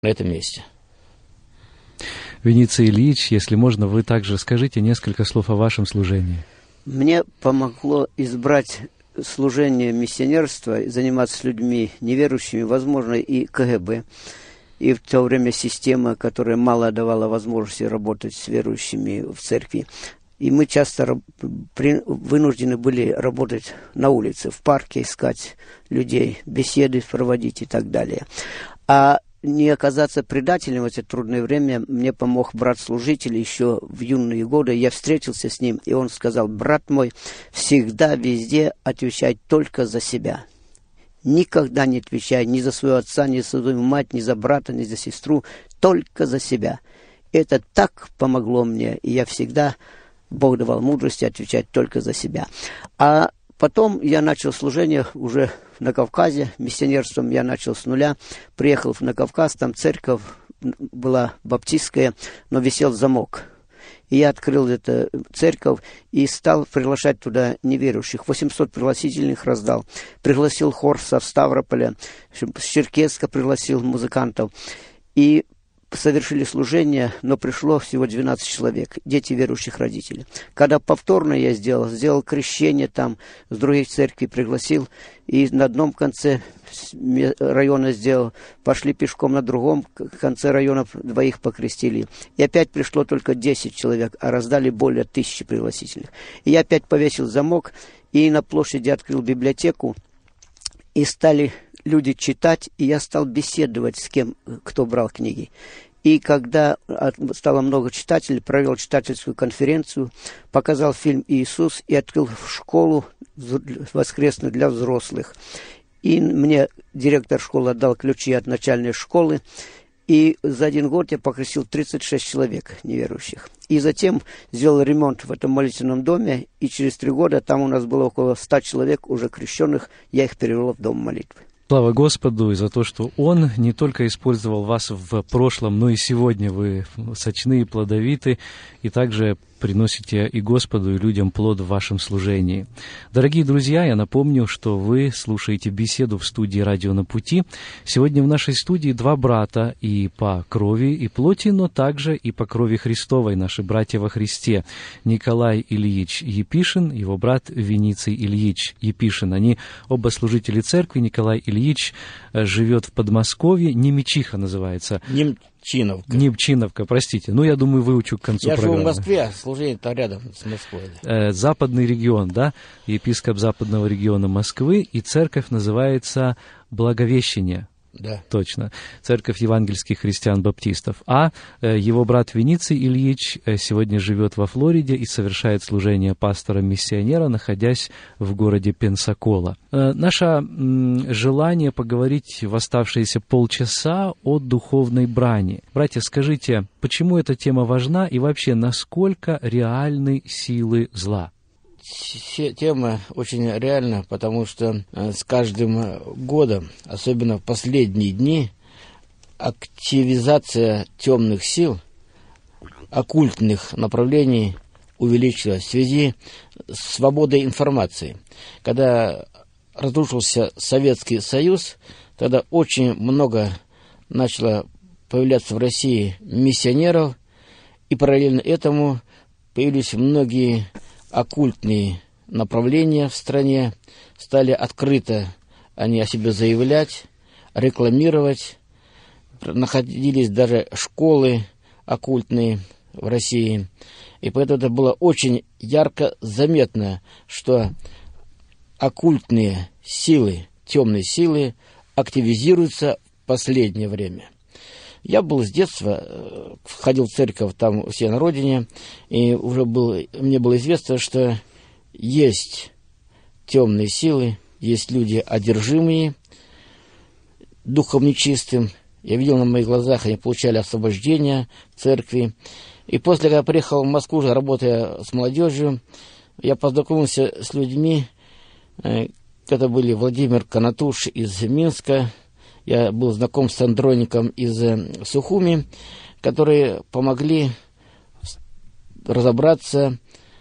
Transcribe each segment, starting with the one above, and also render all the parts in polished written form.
на этом месте. Вениций Ильич, если можно, вы также скажите несколько слов о вашем служении. Мне помогло избрать служение миссионерства, заниматься с людьми неверующими, возможно, и КГБ. И в то время система, которая мало давала возможности работать с верующими в церкви. И мы часто вынуждены были работать на улице, в парке, искать людей, беседы проводить и так далее. А не оказаться предателем в это трудное время мне помог брат-служитель еще в юные годы. Я встретился с ним, и он сказал: брат мой, всегда, везде отвечай только за себя. Никогда не отвечай ни за своего отца, ни за свою мать, ни за брата, ни за сестру, только за себя. Это так помогло мне, и я всегда, Бог давал мудрости отвечать только за себя. А потом я начал служение уже на Кавказе, миссионерством я начал с нуля. Приехал на Кавказ, там церковь была баптистская, но висел замок. И я открыл эту церковь и стал приглашать туда неверующих. 800 пригласительных раздал. Пригласил хор со Ставрополя, с Черкесска пригласил музыкантов. И совершили служение, но пришло всего 12 человек, дети верующих родителей. Когда повторно я сделал крещение там, с других церквей пригласил, и на одном конце района сделал, пошли пешком на другом конце района, двоих покрестили. И опять пришло только 10 человек, а раздали более 1000 пригласительных. И я опять повесил замок, и на площади открыл библиотеку, и стали люди читать, и я стал беседовать с кем, кто брал книги. И когда стало много читателей, провел читательскую конференцию, показал фильм «Иисус» и открыл школу воскресную для взрослых. И мне директор школы отдал ключи от начальной школы. И за 1 год я покрестил 36 человек неверующих. И затем сделал ремонт в этом молитвенном доме, и через 3 года там у нас было около 100 человек уже крещенных, я их перевел в дом молитвы. Слава Господу и за то, что Он не только использовал вас в прошлом, но и сегодня вы сочны и плодовиты, и также приносите и Господу, и людям плод в вашем служении. Дорогие друзья, я напомню, что вы слушаете беседу в студии «Радио на пути». Сегодня в нашей студии 2 брата и по крови и плоти, но также и по крови Христовой, наши братья во Христе. Николай Ильич Епишин, его брат Вениций Ильич Епишин. Они оба служители церкви. Николай Ильич живет в Подмосковье, Немечиха называется. Немчиновка, простите. Ну, я думаю, выучу к концу программы. Я живу в Москве, служение-то рядом с Москвой. Западный регион, да? Епископ западного региона Москвы, и церковь называется Благовещение. Да. Точно. Церковь евангельских христиан-баптистов. А его брат Вениций Ильич сегодня живет во Флориде и совершает служение пастора-миссионера, находясь в городе Пенсакола. Наше желание поговорить в оставшиеся полчаса о духовной брани. Братья, скажите, почему эта тема важна и вообще, насколько реальны силы зла? Тема очень реальна, потому что с каждым годом, особенно в последние дни, активизация темных сил, оккультных направлений увеличилась в связи с свободой информации. Когда разрушился Советский Союз, тогда очень много начало появляться в России миссионеров, и параллельно этому появились многие оккультные направления в стране, стали открыто они о себе заявлять, рекламировать. Находились даже школы оккультные в России. И поэтому это было очень ярко заметно, что оккультные силы, темные силы активизируются в последнее время. Я был с детства, ходил в церковь там все на родине, и уже мне было известно, что есть темные силы, есть люди одержимые духом нечистым. Я видел на моих глазах, они получали освобождение в церкви. И после, когда я приехал в Москву, уже работая с молодежью, я познакомился с людьми. Это были Владимир Конатуш из Минска. Я был знаком с Андроником из Сухуми, которые помогли разобраться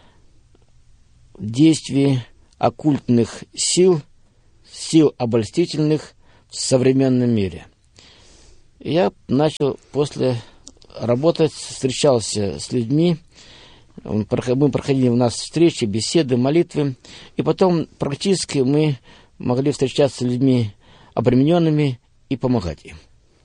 в действии оккультных сил, сил обольстительных в современном мире. Я начал после работать, встречался с людьми, мы проходили у нас встречи, беседы, молитвы, и потом практически мы могли встречаться с людьми обремененными и помогать им.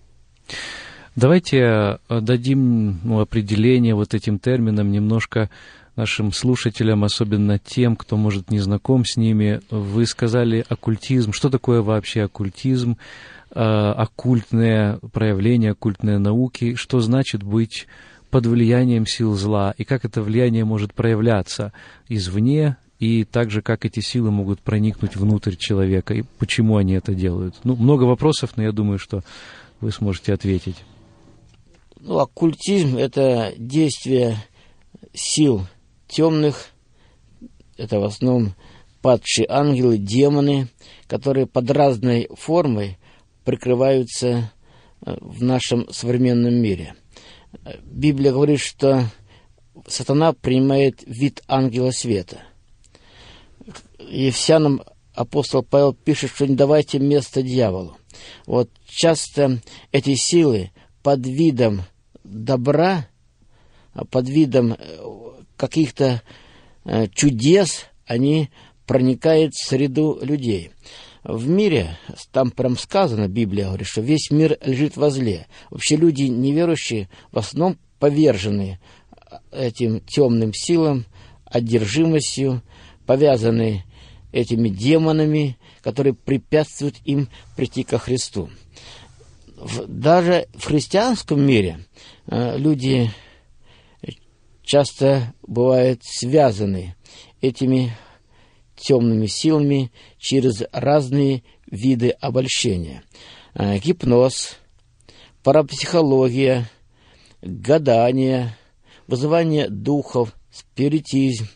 Давайте дадим определение вот этим терминам немножко нашим слушателям, особенно тем, кто, может, не знаком с ними. Вы сказали оккультизм. Что такое вообще оккультизм? Оккультное проявление, оккультные науки? Что значит быть под влиянием сил зла? И как это влияние может проявляться извне? И также, как эти силы могут проникнуть внутрь человека? И почему они это делают? Много вопросов, но я думаю, что вы сможете ответить. Оккультизм – это действие сил темных, это в основном падшие ангелы, демоны, которые под разной формой прикрываются в нашем современном мире. Библия говорит, что сатана принимает вид ангела света. Ефесянам апостол Павел пишет, что не давайте место дьяволу. Вот часто эти силы под видом добра, под видом каких-то чудес, они проникают в среду людей. В мире, там прям сказано, Библия говорит, что весь мир лежит во зле. Вообще люди неверующие в основном повержены этим темным силам, одержимостью, повязаны этими демонами, которые препятствуют им прийти ко Христу. Даже в христианском мире люди часто бывают связаны этими темными силами через разные виды обольщения. Гипноз, парапсихология, гадание, вызывание духов, спиритизм,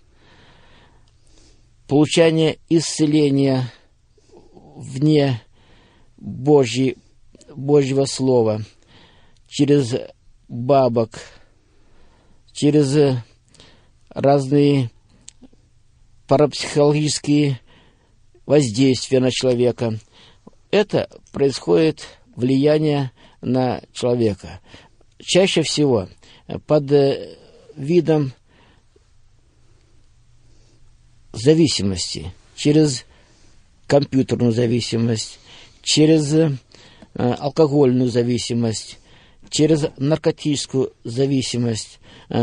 получание исцеления вне Божьего Слова, через бабок, через разные парапсихологические воздействия на человека. Это происходит влияние на человека. Чаще всего под видом зависимости, через компьютерную зависимость, через алкогольную зависимость, через наркотическую зависимость.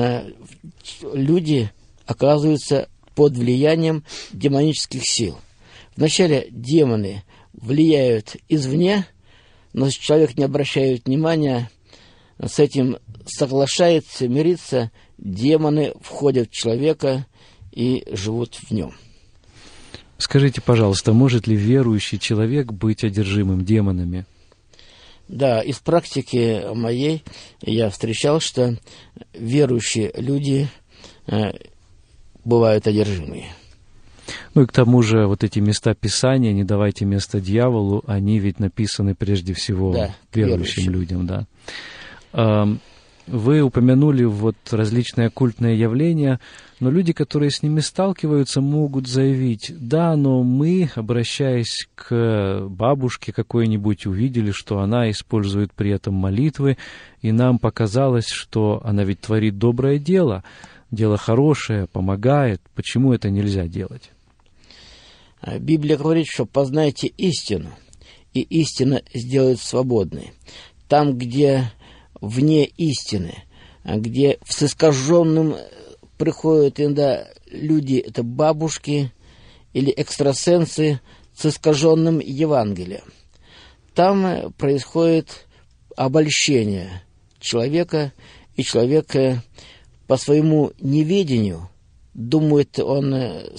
Люди оказываются под влиянием демонических сил. Вначале демоны влияют извне, но человек не обращает внимания, с этим соглашается, мирится, демоны входят в человека и живут в нем. Скажите, пожалуйста, может ли верующий человек быть одержимым демонами? Да, из практики моей я встречал, что верующие люди бывают одержимые. И к тому же вот эти места Писания, не давайте место дьяволу, они ведь написаны прежде всего верующим людям. Да. Вы упомянули вот различные оккультные явления, но люди, которые с ними сталкиваются, могут заявить: да, но мы, обращаясь к бабушке какой-нибудь, увидели, что она использует при этом молитвы, и нам показалось, что она ведь творит доброе дело, дело хорошее, помогает. Почему это нельзя делать? Библия говорит, что познайте истину, и истина сделает свободной. Там, где вне истины, где с искаженным приходят иногда люди, это бабушки или экстрасенсы с искаженным Евангелием. Там происходит обольщение человека, и человек по своему неведению думает, он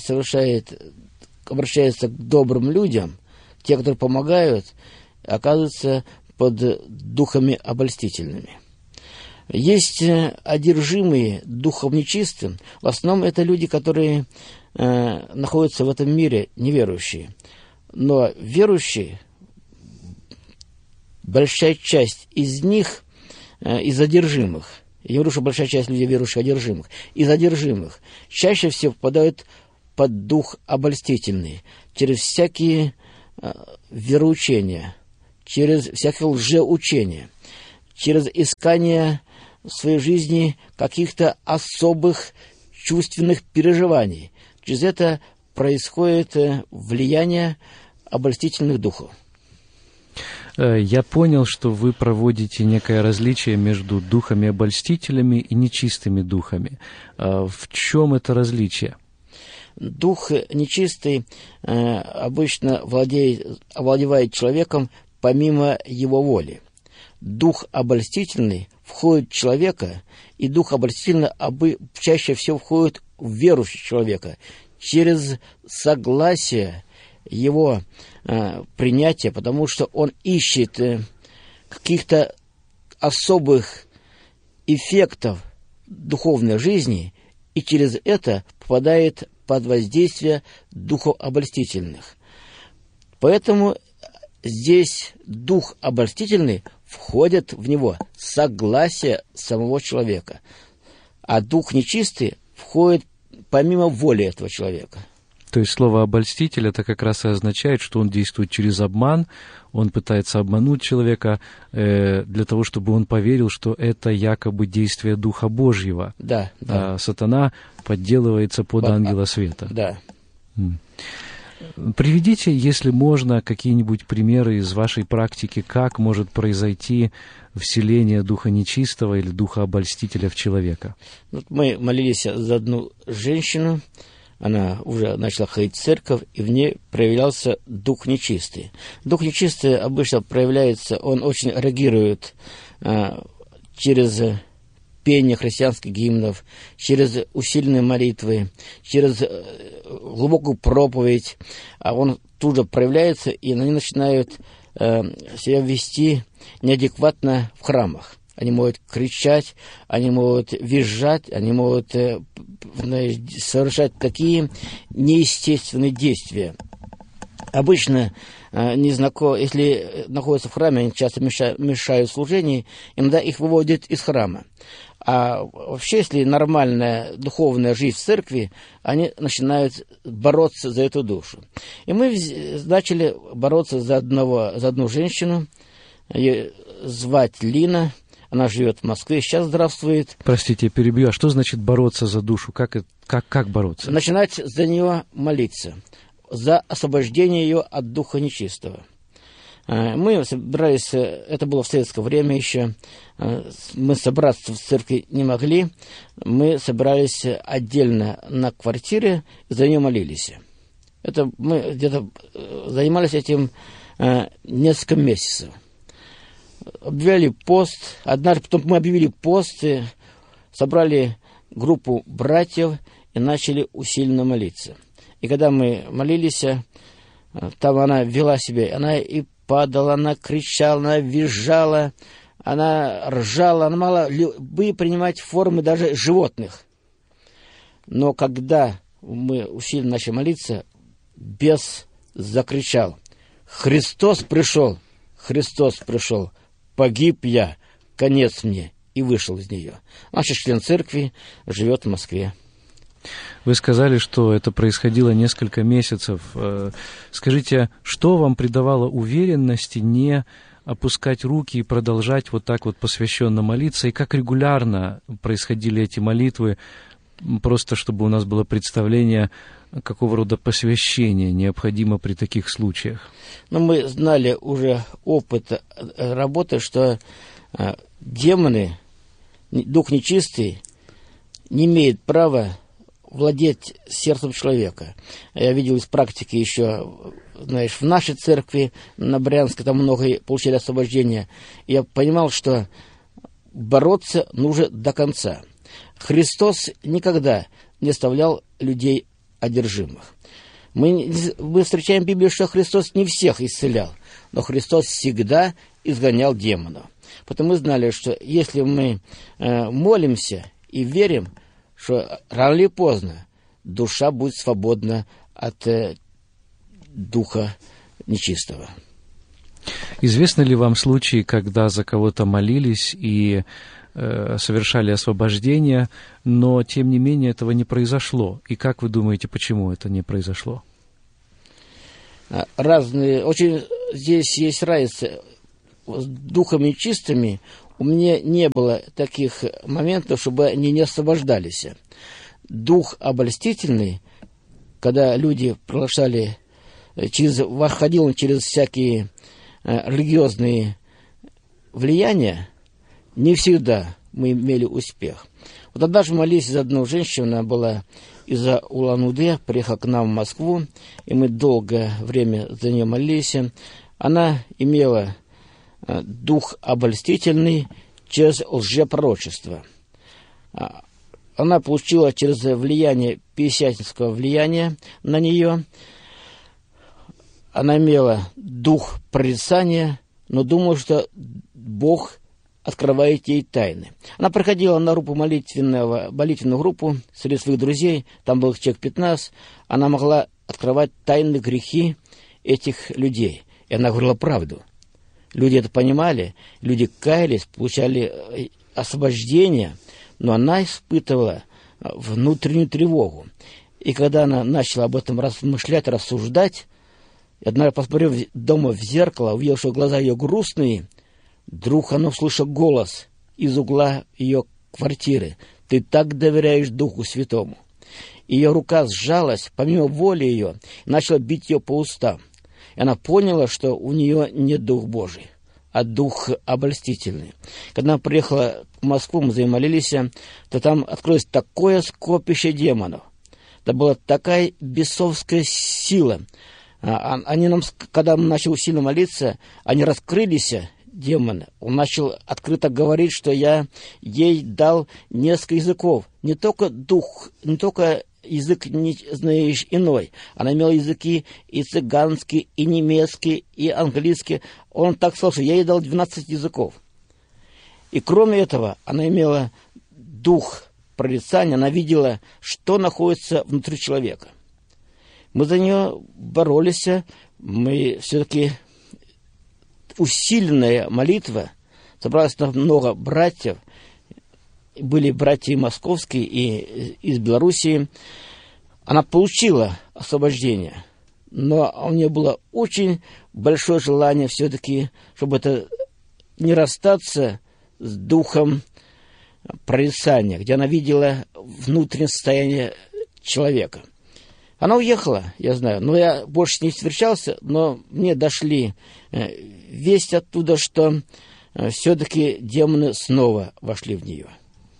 обращается к добрым людям, те, которые помогают, оказываются под духами обольстительными. Есть одержимые духом нечистым, в основном это люди, которые находятся в этом мире неверующие. Но верующие, большая часть из них, из одержимых, я не говорю, что большая часть людей верующих одержимых, из одержимых чаще всего попадают под дух обольстительный, через всякие вероучения, через всякие лжеучения. через искание в своей жизни каких-то особых чувственных переживаний. Через это происходит влияние обольстительных духов. Я понял, что вы проводите некое различие между духами-обольстителями и нечистыми духами. В чем это различие? Дух нечистый обычно овладевает человеком помимо его воли. Дух обольстительный входит в человека, и дух обольстительный чаще всего входит в верующего человека через согласие его принятия, потому что он ищет каких-то особых эффектов духовной жизни и через это попадает под воздействие духов обольстительных. Поэтому здесь дух обольстительный входит в него согласие самого человека, а дух нечистый входит помимо воли этого человека. То есть слово «обольститель» это как раз и означает, что он действует через обман, он пытается обмануть человека для того, чтобы он поверил, что это якобы действие Духа Божьего. Да, да. А сатана подделывается под ангела света. Да. Приведите, если можно, какие-нибудь примеры из вашей практики, как может произойти вселение Духа Нечистого или Духа Обольстителя в человека. Мы молились за одну женщину, она уже начала ходить в церковь, и в ней проявлялся Дух Нечистый. Дух Нечистый обычно проявляется, он очень реагирует через пение христианских гимнов, через усиленные молитвы, через глубокую проповедь, а он тут же проявляется, и они начинают себя вести неадекватно в храмах. Они могут кричать, они могут визжать, они могут совершать такие неестественные действия. Обычно если находятся в храме, они часто мешают служению, иногда их выводят из храма. А вообще, если нормальная духовная жизнь в церкви, они начинают бороться за эту душу. И мы начали бороться за одну женщину, ее звать Лина, она живет в Москве, сейчас здравствует. Простите, перебью, а что значит бороться за душу? Как бороться? Начинать за нее молиться, за освобождение ее от духа нечистого. Мы собирались, это было в советское время еще, мы собраться в церкви не могли, мы собирались отдельно на квартире, и за нее молились. Это мы где-то занимались этим несколько месяцев. Объявили пост, однажды потом мы объявили пост, собрали группу братьев и начали усиленно молиться. И когда мы молились, там она вела себя, она и падала, она кричала, она визжала, она ржала, она могла любые принимать формы даже животных. Но когда мы усиленно начали молиться, бес закричал: «Христос пришел! Христос пришел! Погиб я! Конец мне!» И вышел из нее. Наш член церкви живет в Москве. Вы сказали, что это происходило несколько месяцев. Скажите, что вам придавало уверенности не опускать руки и продолжать вот так вот посвященно молиться? И как регулярно происходили эти молитвы? Просто чтобы у нас было представление, какого рода посвящение необходимо при таких случаях. Но мы знали уже опыт работы, что демоны, дух нечистый, не имеет права владеть сердцем человека. Я видел из практики еще, знаешь, в нашей церкви, на Брянске, там много получили освобождение. Я понимал, что бороться нужно до конца. Христос никогда не оставлял людей одержимых. Мы встречаем в Библии, что Христос не всех исцелял, но Христос всегда изгонял демонов. Потому мы знали, что если мы молимся и верим, что рано или поздно душа будет свободна от духа нечистого. Известны ли вам случаи, когда за кого-то молились и совершали освобождение, но, тем не менее, этого не произошло? И как вы думаете, почему это не произошло? Разные. Очень здесь есть разница. С духами чистыми у меня не было таких моментов, чтобы они не освобождались. Дух обольстительный, когда люди приглашали, ходил он через всякие религиозные влияния, не всегда мы имели успех. Вот однажды молились за одну женщину, она была из-за Улан-Удэ, приехала к нам в Москву, и мы долгое время за нее молились. Она имела дух обольстительный через лжепророчество. Она получила через влияние пятидесятнического влияния на нее. Она имела дух прорицания, но думала, что Бог открывает ей тайны. Она приходила на группу молитвенную группу среди своих друзей, там было человек 15, она могла открывать тайны грехи этих людей. И она говорила правду. Люди это понимали, люди каялись, получали освобождение, но она испытывала внутреннюю тревогу. И когда она начала об этом размышлять, рассуждать, однажды, посмотрев дома в зеркало, увидела, что глаза ее грустные, вдруг она услышала голос из угла ее квартиры: «Ты так доверяешь Духу Святому». Ее рука сжалась, помимо воли ее, и начала бить ее по устам. И она поняла, что у нее не Дух Божий, а дух обольстительный. Когда она приехала в Москву, мы за ней молились, то там открылось такое скопище демонов. Это была такая бесовская сила. Они нам, когда мы начали сильно молиться, они раскрылись, демоны. Он начал открыто говорить, что я ей дал несколько языков. Не только язык не знаешь иной. Она имела языки и цыганский, и немецкий, и английский. Он так сказал, что я ей дал 12 языков. И кроме этого, она имела дух прорицания, она видела, что находится внутри человека. Мы за нее боролись, мы все-таки усиленная молитва, собралось много братьев, были братья московские и из Белоруссии. Она получила освобождение, но у нее было очень большое желание все-таки, чтобы это не расстаться с духом прорицания, где она видела внутреннее состояние человека. Она уехала, я знаю, но я больше с ней встречался, но мне дошли весть оттуда, что все-таки демоны снова вошли в нее.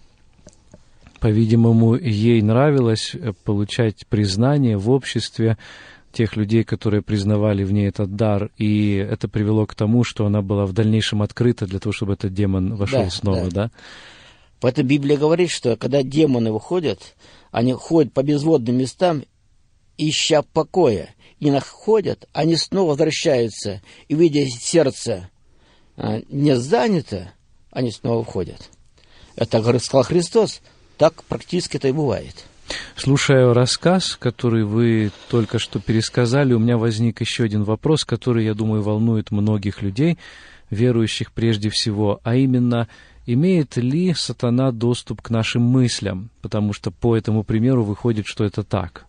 По-видимому, ей нравилось получать признание в обществе тех людей, которые признавали в ней этот дар, и это привело к тому, что она была в дальнейшем открыта для того, чтобы этот демон вошел снова, да? Поэтому Библия говорит, что когда демоны выходят, они ходят по безводным местам, ища покоя, и находят, они снова возвращаются, и, видя сердце не занято, они снова входят. Это сказал Христос, так практически это и бывает. Слушая рассказ, который вы только что пересказали, у меня возник еще один вопрос, который, я думаю, волнует многих людей, верующих прежде всего, а именно, имеет ли сатана доступ к нашим мыслям? Потому что по этому примеру выходит, что это так.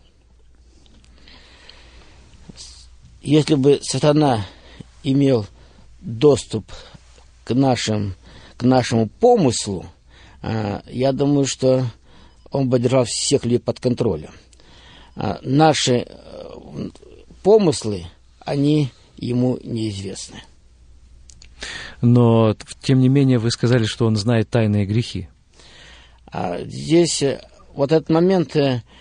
Если бы сатана имел доступ к нашему помыслу, я думаю, что он бы держал всех людей под контролем. Наши помыслы, они ему неизвестны. Но, тем не менее, вы сказали, что он знает тайные грехи. Здесь вот этот момент,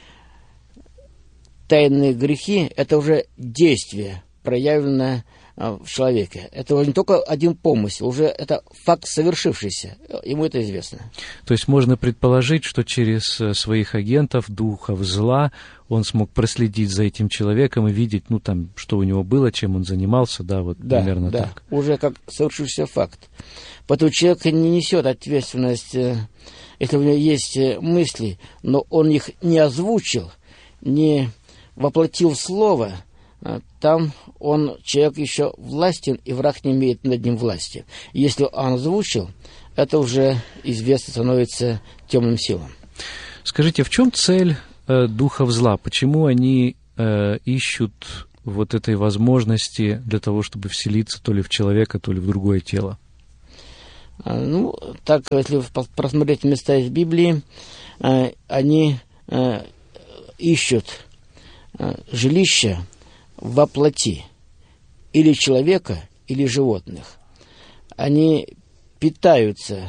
тайные грехи, это уже действие, проявленное в человеке. Это уже не только один помысел, уже это факт совершившийся. Ему это известно. То есть можно предположить, что через своих агентов, духов зла, он смог проследить за этим человеком и видеть, что у него было, чем он занимался, примерно так. Да, уже как совершившийся факт. Поэтому человек не несет ответственность, если у него есть мысли, но он их не озвучил, не воплотил в слово, там человек еще властен, и враг не имеет над ним власти. Если он озвучил, это уже известно становится темным силам. Скажите, в чем цель духов зла? Почему они ищут вот этой возможности для того, чтобы вселиться то ли в человека, то ли в другое тело? Ну, так, если просмотреть места из Библии, они ищут жилища во плоти или человека, или животных. Они питаются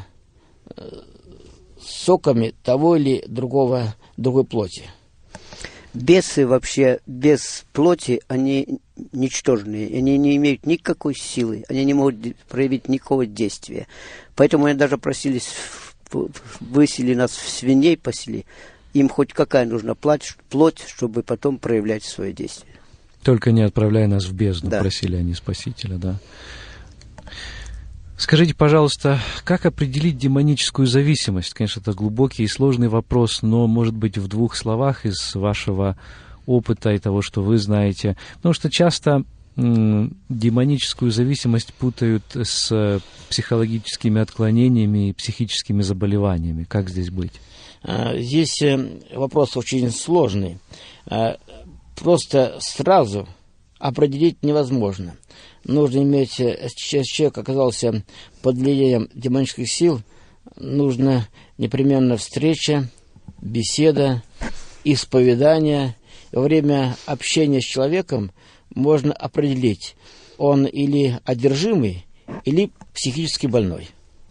соками того или другой плоти. Бесы вообще без плоти, они ничтожные, они не имеют никакой силы, они не могут проявить никакого действия. Поэтому они даже просились, высели нас в свиней, пасели. Им хоть какая нужна плоть, чтобы потом проявлять свое действие. Только не отправляй нас в бездну, да. Просили они Спасителя, да. Скажите, пожалуйста, как определить демоническую зависимость? Конечно, это глубокий и сложный вопрос, но, может быть, в 2 словах из вашего опыта и того, что вы знаете. Потому что часто демоническую зависимость путают с психологическими отклонениями и психическими заболеваниями. Как здесь быть? Здесь вопрос очень сложный. Просто сразу определить невозможно. Нужно иметь, если человек оказался под влиянием демонических сил, нужно непременно встреча, беседа, исповедание. Во время общения с человеком можно определить, он или одержимый, или психически больной.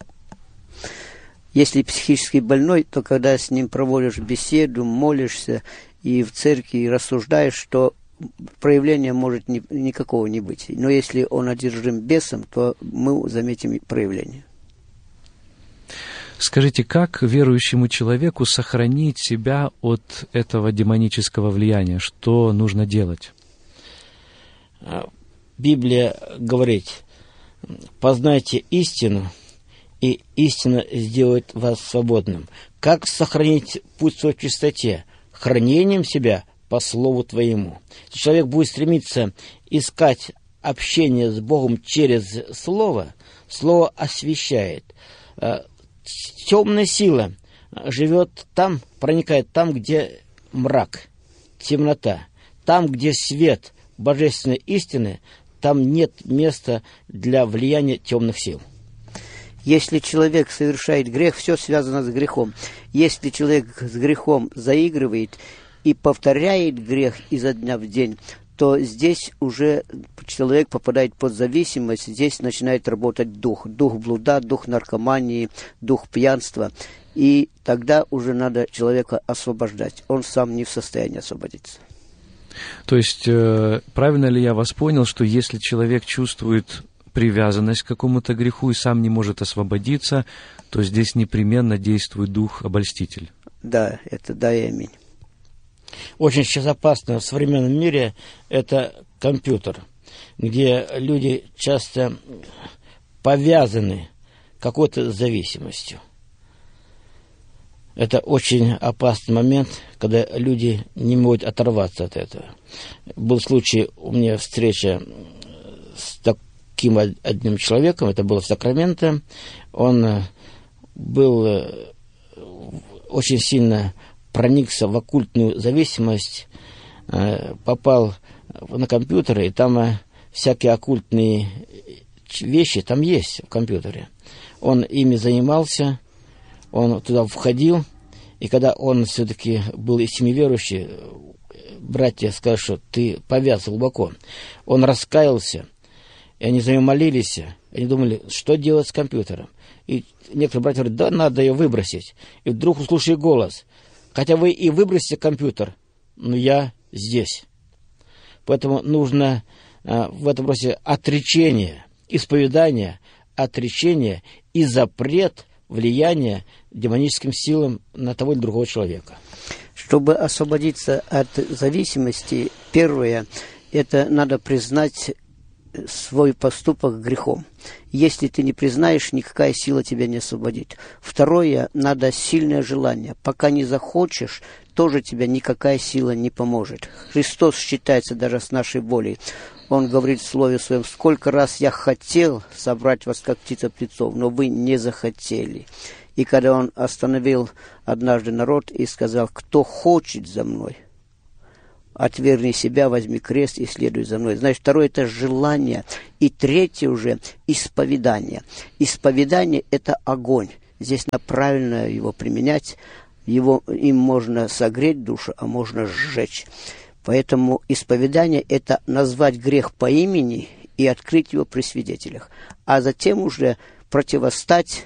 Если психически больной, то когда с ним проводишь беседу, молишься и в церкви рассуждаешь, то проявления может никакого не быть. Но если он одержим бесом, то мы заметим проявление. Скажите, как верующему человеку сохранить себя от этого демонического влияния? Что нужно делать? Библия говорит: познайте истину, и истина сделает вас свободным. Как сохранить путь свой в чистоте? Хранением себя по слову твоему. Если человек будет стремиться искать общение с Богом через слово, слово освещает. Темная сила живет там, проникает там, где мрак, темнота. Там, где свет божественной истины, там нет места для влияния темных сил. Если человек совершает грех, все связано с грехом. Если человек с грехом заигрывает и повторяет грех изо дня в день, то здесь уже человек попадает под зависимость, здесь начинает работать дух блуда, дух наркомании, дух пьянства. И тогда уже надо человека освобождать. Он сам не в состоянии освободиться. То есть, правильно ли я вас понял, что если человек чувствует привязанность к какому-то греху и сам не может освободиться, то здесь непременно действует дух-обольститель? Да, это да и аминь. Очень сейчас опасно в современном мире это компьютер, где люди часто повязаны какой-то зависимостью. Это очень опасный момент, когда люди не могут оторваться от этого. Был случай, у меня встреча с таким одним человеком, это было в Сакраменто. Он был очень сильно проникся в оккультную зависимость, попал на компьютер, и там всякие оккультные вещи там есть в компьютере. Он ими занимался, он туда входил, и когда он все-таки был из семьи верующий, братья сказали, что ты повяз глубоко. Он раскаялся, и они за него молились, они думали, что делать с компьютером. И некоторые братья говорят, да, надо ее выбросить. И вдруг услышали голос: хотя вы и выбросите компьютер, но я здесь. Поэтому нужно в этом вопросе отречение, исповедание, отречение и запрет влияния демоническим силам на того или другого человека. Чтобы освободиться от зависимости, первое, это надо признать свой поступок грехом. Если ты не признаешь, никакая сила тебя не освободит. Второе, надо сильное желание. Пока не захочешь, тоже тебя никакая сила не поможет. Христос считается даже с нашей волей. Он говорит в Слове Своем: сколько раз я хотел собрать вас, как птица птенцов, но вы не захотели. И когда Он остановил однажды народ и сказал: кто хочет за мной, отвергни себя, возьми крест и следуй за мной. Значит, второе – это желание. И третье уже – исповедание. Исповедание – это огонь. Здесь надо правильно его применять. Им можно согреть душу, а можно сжечь. Поэтому исповедание – это назвать грех по имени и открыть его при свидетелях. А затем уже противостать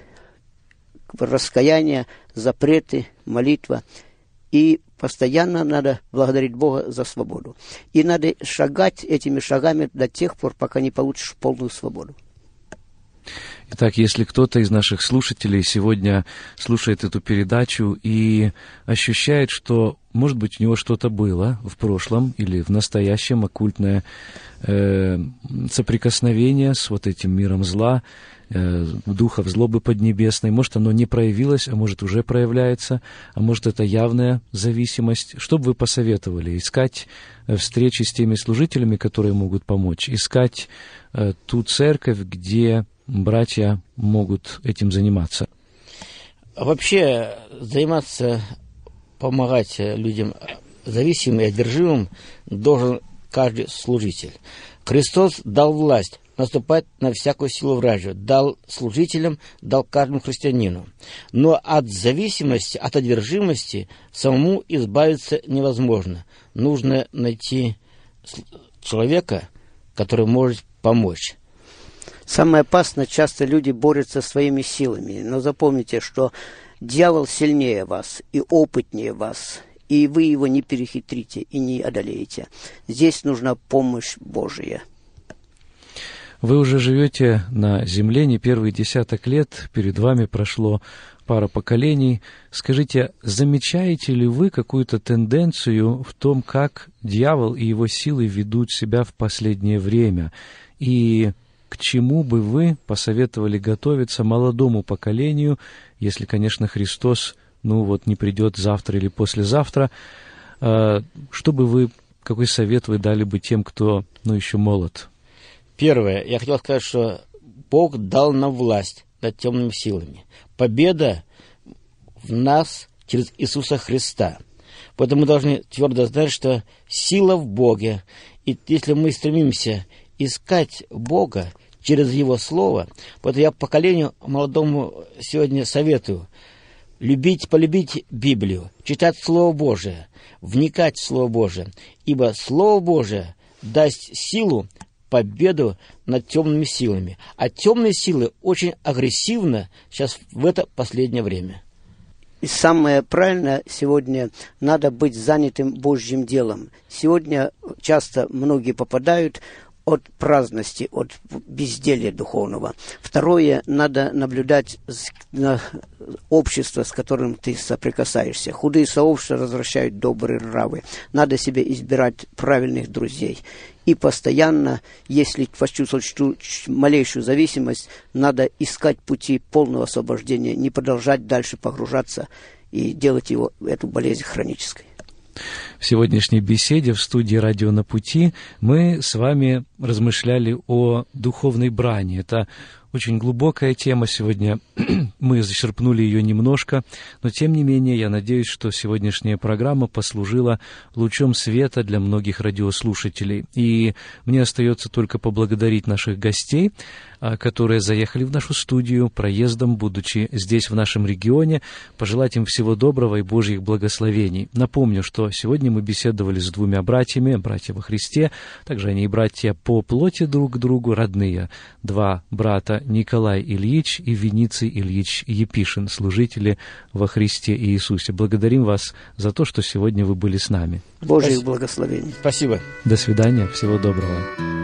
раскаяние, запреты, молитва. И постоянно надо благодарить Бога за свободу. И надо шагать этими шагами до тех пор, пока не получишь полную свободу. Итак, если кто-то из наших слушателей сегодня слушает эту передачу и ощущает, что, может быть, у него что-то было в прошлом или в настоящем, оккультное соприкосновение с вот этим миром зла, духов злобы поднебесной, может, оно не проявилось, а может, уже проявляется, а может, это явная зависимость. Что бы вы посоветовали? Искать встречи с теми служителями, которые могут помочь, искать ту церковь, где братья могут этим заниматься? Вообще, заниматься, помогать людям зависимым и одержимым должен каждый служитель. Христос дал власть наступать на всякую силу вражью, дал служителям, дал каждому христианину. Но от зависимости, от одержимости самому избавиться невозможно. Нужно найти человека, который может помочь. Самое опасное, часто люди борются своими силами. Но запомните, что дьявол сильнее вас и опытнее вас, и вы его не перехитрите и не одолеете. Здесь нужна помощь Божия. Вы уже живете на земле не первый десяток лет, перед вами прошло пара поколений. Скажите, замечаете ли вы какую-то тенденцию в том, как дьявол и его силы ведут себя в последнее время? И к чему бы вы посоветовали готовиться молодому поколению, если, конечно, Христос, не придет завтра или послезавтра? Какой совет вы дали бы тем, кто, еще молод? Первое. Я хотел сказать, что Бог дал нам власть над темными силами. Победа в нас через Иисуса Христа. Поэтому мы должны твердо знать, что сила в Боге. И если мы стремимся искать Бога через Его Слово, поэтому я поколению молодому сегодня советую полюбить Библию, читать Слово Божие, вникать в Слово Божие, ибо Слово Божие даст силу, победу над темными силами. А темные силы очень агрессивны сейчас в это последнее время. И самое правильное сегодня надо быть занятым Божьим делом. Сегодня часто многие попадают от праздности, от безделья духовного. Второе, надо наблюдать на общество, с которым ты соприкасаешься. Худые сообщества развращают добрые нравы. Надо себе избирать правильных друзей. И постоянно, если почувствовать малейшую зависимость, надо искать пути полного освобождения, не продолжать дальше погружаться и делать эту болезнь хронической. В сегодняшней беседе в студии «Радио на пути» мы с вами размышляли о духовной брани. Это очень глубокая тема сегодня. Мы зачерпнули ее немножко, но тем не менее я надеюсь, что сегодняшняя программа послужила лучом света для многих радиослушателей. И мне остается только поблагодарить наших гостей, которые заехали в нашу студию проездом, будучи здесь, в нашем регионе, пожелать им всего доброго и Божьих благословений. Напомню, что сегодня мы беседовали с двумя братья во Христе, также они и братья по плоти друг к другу, родные, два брата Николай Ильич и Вениций Ильич Епишин, служители во Христе Иисусе. Благодарим вас за то, что сегодня вы были с нами. Божьих благословений. Спасибо. До свидания, всего доброго.